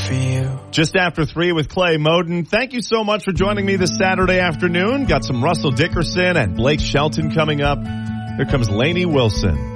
for you. Just after 3 with Clay Moden. Thank you so much for joining me this Saturday afternoon. Got some Russell Dickerson and Blake Shelton coming up. Here comes Lainey Wilson.